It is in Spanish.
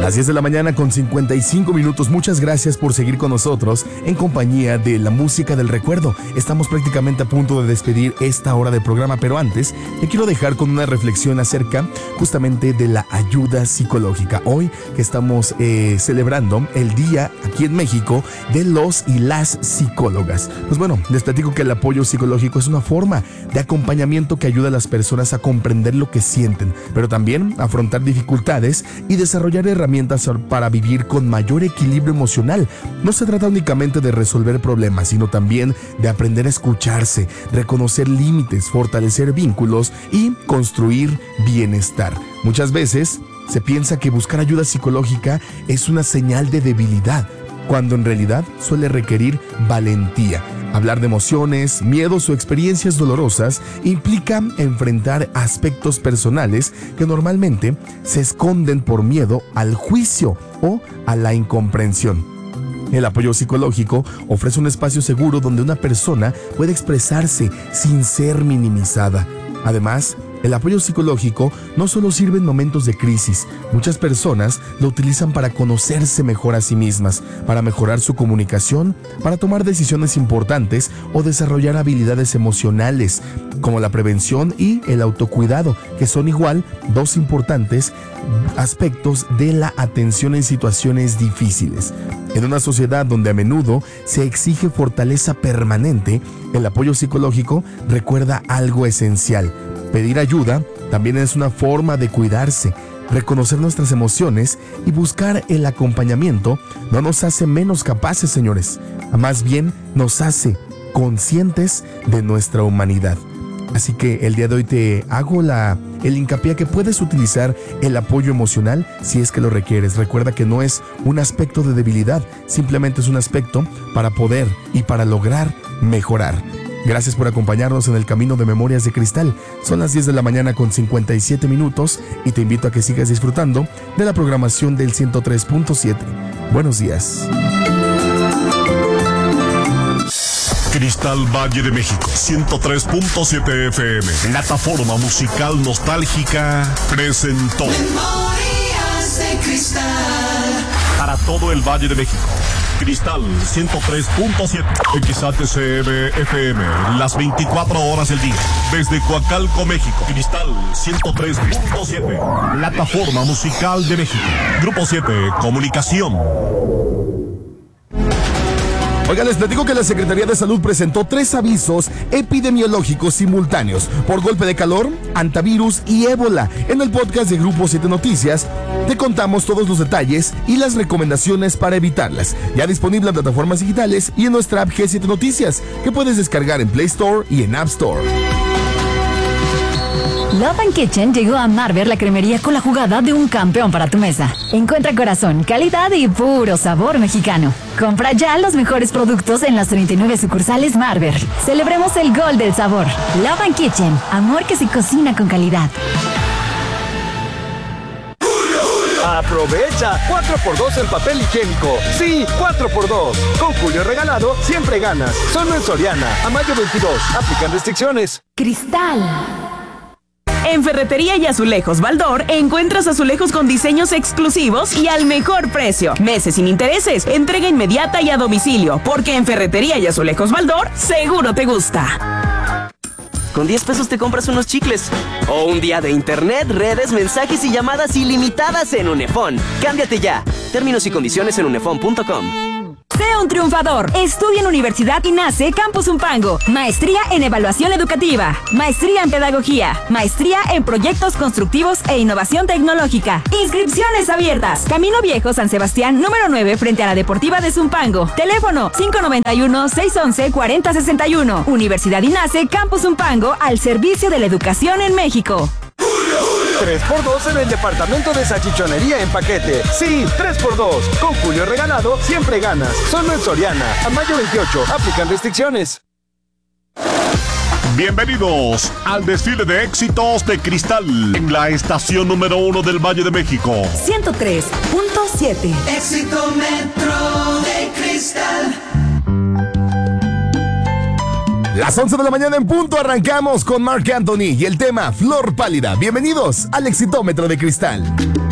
Las 10 de la mañana con 55 minutos. Muchas gracias por seguir con nosotros en compañía de la música del recuerdo. Estamos prácticamente a punto de despedir esta hora de programa, pero antes te quiero dejar con una reflexión acerca justamente de la ayuda psicológica. Hoy que estamos celebrando el día aquí en México de los y las psicólogas. Pues bueno, les platico que el apoyo psicológico es una forma de acompañamiento que ayuda a las personas a comprender lo que sienten, pero también a afrontar dificultades y desarrollar herramientas para vivir con mayor equilibrio emocional. No se trata únicamente de resolver problemas, sino también de aprender a escucharse, reconocer límites, fortalecer vínculos y construir bienestar. Muchas veces se piensa que buscar ayuda psicológica es una señal de debilidad, cuando en realidad suele requerir valentía. Hablar de emociones, miedos o experiencias dolorosas implica enfrentar aspectos personales que normalmente se esconden por miedo al juicio o a la incomprensión. El apoyo psicológico ofrece un espacio seguro donde una persona puede expresarse sin ser minimizada. Además, el apoyo psicológico no solo sirve en momentos de crisis. Muchas personas lo utilizan para conocerse mejor a sí mismas, para mejorar su comunicación, para tomar decisiones importantes o desarrollar habilidades emocionales, como la prevención y el autocuidado, que son igual dos importantes aspectos de la atención en situaciones difíciles. En una sociedad donde a menudo se exige fortaleza permanente, el apoyo psicológico recuerda algo esencial. Pedir ayuda también es una forma de cuidarse. Reconocer nuestras emociones y buscar el acompañamiento no nos hace menos capaces, señores. Más bien nos hace conscientes de nuestra humanidad. Así que el día de hoy te hago el hincapié que puedes utilizar el apoyo emocional si es que lo requieres. Recuerda que no es un aspecto de debilidad, simplemente es un aspecto para poder y para lograr mejorar. Gracias por acompañarnos en el camino de Memorias de Cristal. Son las 10 de la mañana con 57 minutos y te invito a que sigas disfrutando de la programación del 103.7. Buenos días. Cristal Valle de México, 103.7 FM. Plataforma musical nostálgica presentó Memorias de Cristal. Para todo el Valle de México. Cristal 103.7 XHCM FM, las 24 horas del día. Desde Coacalco, México. Cristal 103.7. Plataforma musical de México. Grupo 7, Comunicación. Oigan, les platico que la Secretaría de Salud presentó 3 avisos epidemiológicos simultáneos por golpe de calor, antivirus y ébola. En el podcast de Grupo 7 Noticias te contamos todos los detalles y las recomendaciones para evitarlas. Ya disponible en plataformas digitales y en nuestra app G7 Noticias, que puedes descargar en Play Store y en App Store. Love and Kitchen llegó a Marber, la cremería con la jugada de un campeón para tu mesa. Encuentra corazón, calidad y puro sabor mexicano. Compra ya los mejores productos en las 39 sucursales Marber. Celebremos el gol del sabor. Love and Kitchen, amor que se cocina con calidad. Aprovecha 4x2 en papel higiénico. Sí, 4x2. Con Julio regalado, siempre ganas. Solo en Soriana, a mayo 22. Aplican restricciones. Cristal. En Ferretería y Azulejos Baldor encuentras azulejos con diseños exclusivos y al mejor precio. Meses sin intereses, entrega inmediata y a domicilio, porque en Ferretería y Azulejos Baldor seguro te gusta. Con 10 pesos te compras unos chicles. O un día de internet, redes, mensajes y llamadas ilimitadas en Unefón. Cámbiate ya. Términos y condiciones en unefón.com. Sé un triunfador. Estudia en Universidad INACE Campus Zumpango. Maestría en Evaluación Educativa. Maestría en Pedagogía. Maestría en Proyectos Constructivos e Innovación Tecnológica. Inscripciones abiertas. Camino Viejo, San Sebastián, número 9, frente a la Deportiva de Zumpango. Teléfono 591-611-4061. Universidad INACE Campus Zumpango, al servicio de la educación en México. 3x2 en el departamento de salchichonería en paquete. Sí, 3x2. Con Julio regalado, siempre ganas. Solo en Soriana, a mayo 28. Aplican restricciones. Bienvenidos al desfile de éxitos de Cristal en la estación número 1 del Valle de México. 103.7. Éxito Metro de Cristal. Las 11 de la mañana en punto arrancamos con Marc Anthony y el tema Flor Pálida. Bienvenidos al Exitómetro de Cristal.